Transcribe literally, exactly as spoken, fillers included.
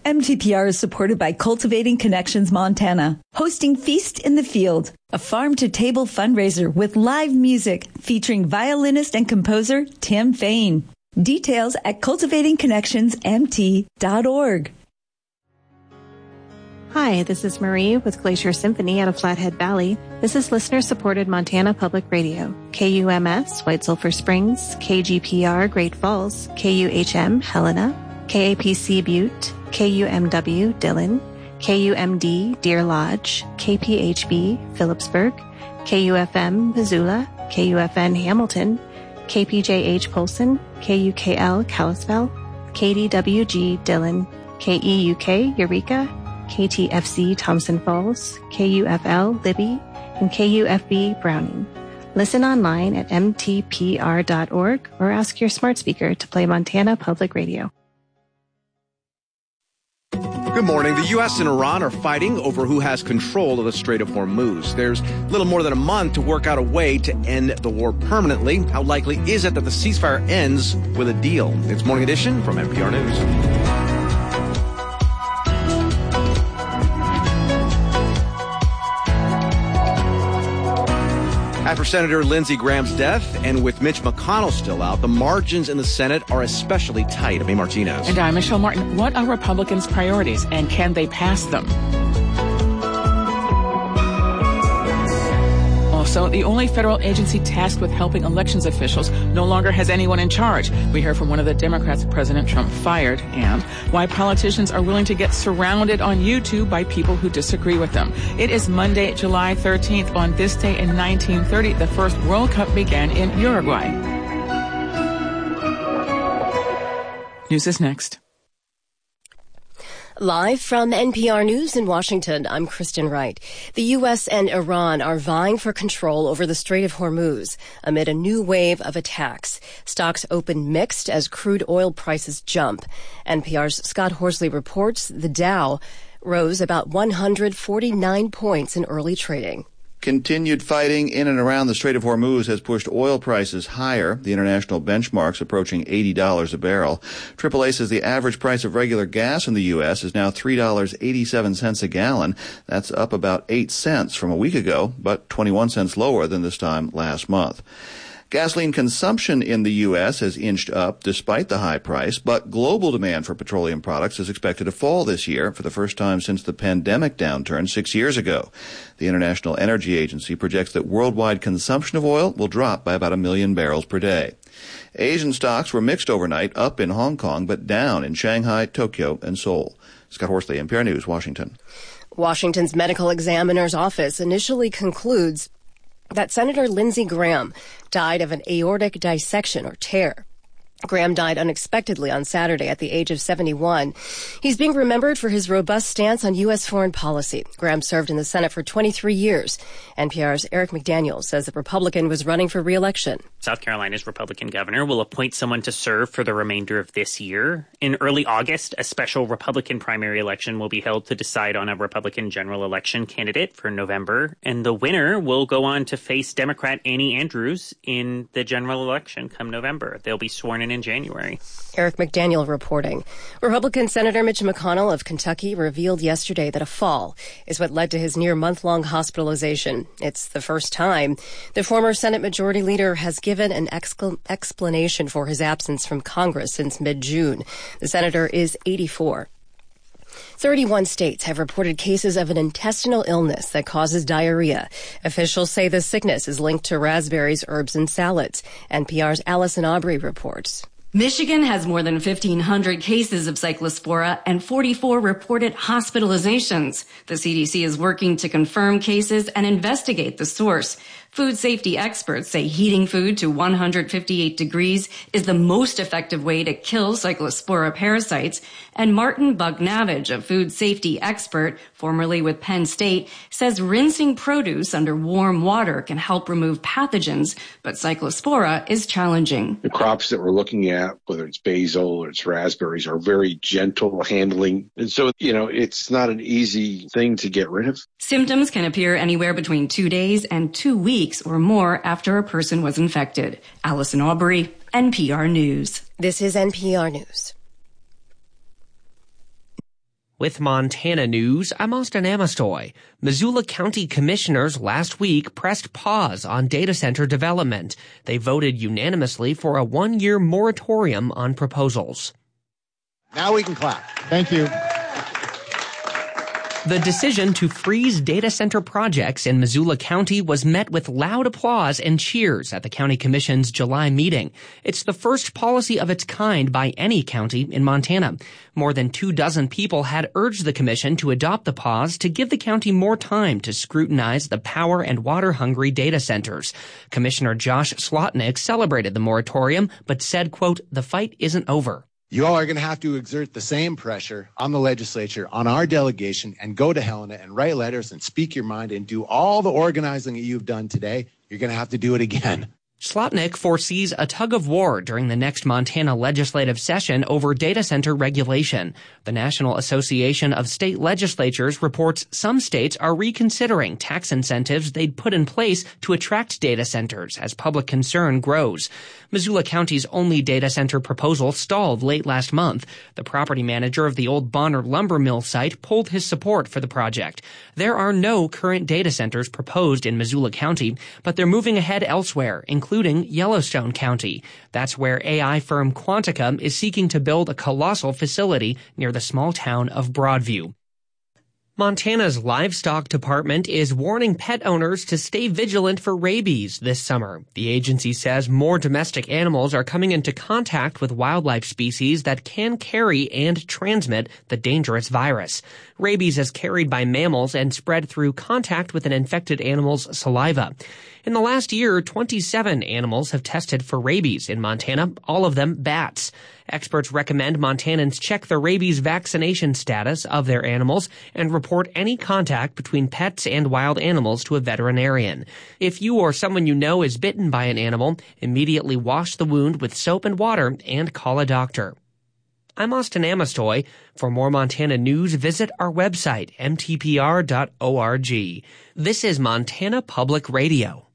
M T P R is supported by Cultivating Connections Montana, hosting Feast in the Field, a farm-to-table fundraiser with live music featuring violinist and composer Tim Fain. Details at cultivating connections m t dot org. Hi, this is Marie with Glacier Symphony out of Flathead Valley. This is listener-supported Montana Public Radio. K U M S, White Sulphur Springs, K G P R, Great Falls, K U H M, Helena, K A P C Butte, K U M W, Dillon, K U M D, Deer Lodge, K P H B, Phillipsburg, K U F M, Missoula, K U F N, Hamilton, K P J H, Polson, K U K L, Kalispell, K D W G, Dillon, K E U K, Eureka, K T F C, Thompson Falls, K U F L, Libby, and K U F B, Browning. Listen online at m t p r dot org or ask your smart speaker to play Montana Public Radio. Good morning. The U S and Iran are fighting over who has control of the Strait of Hormuz. There's little more than a month to work out a way to end the war permanently. How likely is it that the ceasefire ends with a deal? It's Morning Edition from N P R News. After Senator Lindsey Graham's death, and with Mitch McConnell still out, the margins in the Senate are especially tight. Amy Martinez. And I'm Michelle Martin. What are Republicans' priorities, and can they pass them? Also, the only federal agency tasked with helping elections officials no longer has anyone in charge. We hear from one of the Democrats President Trump fired, and why politicians are willing to get surrounded on YouTube by people who disagree with them. It is Monday, July thirteenth. On this day in nineteen thirty, the first World Cup began in Uruguay. News is next. Live from N P R News in Washington, I'm Kristen Wright. The U S and Iran are vying for control over the Strait of Hormuz amid a new wave of attacks. Stocks open mixed as crude oil prices jump. N P R's Scott Horsley reports the Dow rose about one hundred forty-nine points in early trading. Continued fighting in and around the Strait of Hormuz has pushed oil prices higher. The international benchmark's approaching eighty dollars a barrel. triple A says the average price of regular gas in the U S is now three dollars and eighty-seven cents a gallon. That's up about eight cents from a week ago, but twenty-one cents lower than this time last month. Gasoline consumption in the U S has inched up despite the high price, but global demand for petroleum products is expected to fall this year for the first time since the pandemic downturn six years ago. The International Energy Agency projects that worldwide consumption of oil will drop by about a million barrels per day. Asian stocks were mixed overnight, up in Hong Kong, but down in Shanghai, Tokyo, and Seoul. Scott Horsley, N P R News, Washington. Washington's medical examiner's office initially concludes that Senator Lindsey Graham died of an aortic dissection or tear. Graham died unexpectedly on Saturday at the age of seventy-one. He's being remembered for his robust stance on U S foreign policy. Graham served in the Senate for twenty-three years. N P R's Eric McDaniel says the Republican was running for re-election. South Carolina's Republican governor will appoint someone to serve for the remainder of this year. In early August, a special Republican primary election will be held to decide on a Republican general election candidate for November. And the winner will go on to face Democrat Annie Andrews in the general election come November. They'll be sworn in in January. Eric McDaniel reporting. Republican Senator Mitch McConnell of Kentucky revealed yesterday that a fall is what led to his near month-long hospitalization. It's the first time the former Senate Majority Leader has given an excl- explanation for his absence from Congress since mid-June. The senator is eighty-four. thirty-one states have reported cases of an intestinal illness that causes diarrhea. Officials say the sickness is linked to raspberries, herbs, and salads. N P R's Allison Aubrey reports. Michigan has more than fifteen hundred cases of Cyclospora and forty-four reported hospitalizations. The C D C is working to confirm cases and investigate the source. Food safety experts say heating food to one hundred fifty-eight degrees is the most effective way to kill Cyclospora parasites. And Martin Bugnavage, a food safety expert, formerly with Penn State, says rinsing produce under warm water can help remove pathogens, but Cyclospora is challenging. The crops that we're looking at, whether it's basil or it's raspberries, are very gentle handling. And so, you know, it's not an easy thing to get rid of. Symptoms can appear anywhere between two days and two weeks or more after a person was infected. Allison Aubrey, N P R News. This is N P R News. With Montana News, I'm Austin Amestoy. Missoula County commissioners last week pressed pause on data center development. They voted unanimously for a one-year moratorium on proposals. Now we can clap. Thank you. The decision to freeze data center projects in Missoula County was met with loud applause and cheers at the county commission's July meeting. It's the first policy of its kind by any county in Montana. More than two dozen people had urged the commission to adopt the pause to give the county more time to scrutinize the power and water-hungry data centers. Commissioner Josh Slotnick celebrated the moratorium, but said, quote, "The fight isn't over." You all are going to have to exert the same pressure on the legislature, on our delegation, and go to Helena and write letters and speak your mind and do all the organizing that you've done today. You're going to have to do it again. Slotnick foresees a tug-of-war during the next Montana legislative session over data center regulation. The National Association of State Legislatures reports some states are reconsidering tax incentives they'd put in place to attract data centers as public concern grows. Missoula County's only data center proposal stalled late last month. The property manager of the old Bonner lumber mill site pulled his support for the project. There are no current data centers proposed in Missoula County, but they're moving ahead elsewhere, including Yellowstone County. That's where A I firm Quantica is seeking to build a colossal facility near the small town of Broadview. Montana's livestock department is warning pet owners to stay vigilant for rabies this summer. The agency says more domestic animals are coming into contact with wildlife species that can carry and transmit the dangerous virus. Rabies is carried by mammals and spread through contact with an infected animal's saliva. In the last year, twenty-seven animals have tested for rabies in Montana, all of them bats. Experts recommend Montanans check the rabies vaccination status of their animals and report any contact between pets and wild animals to a veterinarian. If you or someone you know is bitten by an animal, immediately wash the wound with soap and water and call a doctor. I'm Austin Amestoy. For more Montana news, visit our website, m t p r dot org. This is Montana Public Radio.